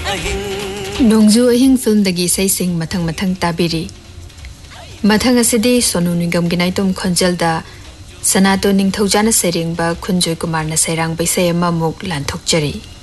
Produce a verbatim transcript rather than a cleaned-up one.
नोंजू अहिंग film दगी sensing मथंग मथंग ताबिरी मथंग असिदी Sonu Nigam गिनाइतुम खंजलदा सनातो निंगथौजाना सेरिंगबा खुंजोय Kumar न सैरांग बैसै अमा मुक लांथोकचरी।